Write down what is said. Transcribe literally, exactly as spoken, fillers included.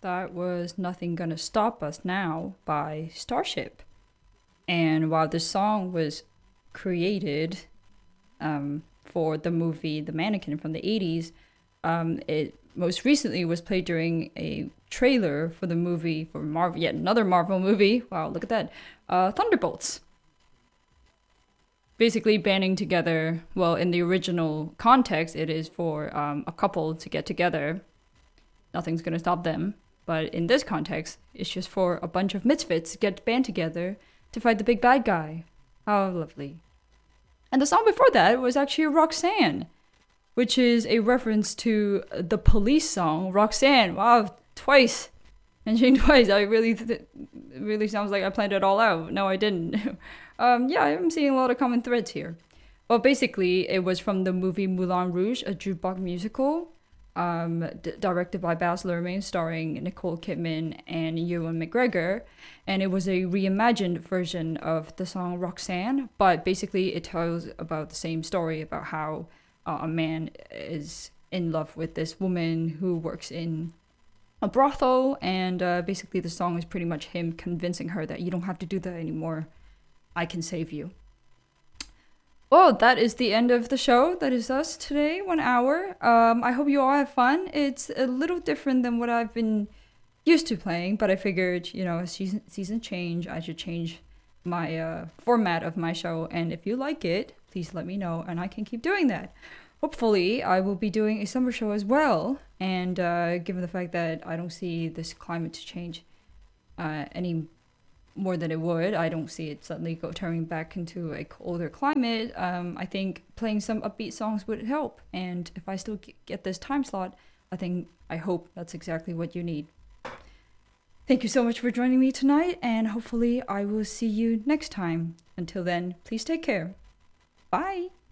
That was Nothing Gonna Stop Us Now by Starship. And while this song was created um, for the movie The Mannequin from the eighties, um, it most recently was played during a trailer for the movie for Marvel, yet another Marvel movie. Wow, look at that. Uh, Thunderbolts. Basically banding together, well, in the original context, it is for um, a couple to get together. Nothing's gonna stop them. But in this context, it's just for a bunch of misfits to get band together to fight the big bad guy. How lovely. And the song before that was actually Roxanne, which is a reference to the Police song, Roxanne. Wow, twice. Mentioning twice. I really, th- it really sounds like I planned it all out. No, I didn't. um, yeah, I'm seeing a lot of common threads here. Well, basically, it was from the movie Moulin Rouge, a jukebox musical, um, d- directed by Baz Luhrmann, starring Nicole Kidman and Ewan McGregor. And it was a reimagined version of the song Roxanne, but basically it tells about the same story about how uh, a man is in love with this woman who works in a brothel, and uh, basically the song is pretty much him convincing her that you don't have to do that anymore. I can save you. Well, that is the end of the show. That is us today, one hour. Um, I hope you all have fun. It's a little different than what I've been used to playing, but I figured, you know, season season change, I should change my uh, format of my show. And if you like it, please let me know, and I can keep doing that. Hopefully, I will be doing a summer show as well. And uh, given the fact that I don't see this climate to change uh, any more than it would, I don't see it suddenly go turning back into a colder climate. Um, I think playing some upbeat songs would help. And if I still get this time slot, I think, I hope that's exactly what you need. Thank you so much for joining me tonight, and hopefully I will see you next time. Until then, please take care. Bye!